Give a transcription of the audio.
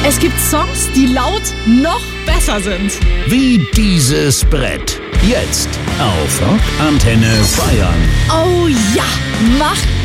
Es gibt Songs, die laut noch besser sind. Wie dieses Brett. Jetzt auf Rockantenne Bayern. Oh ja, mach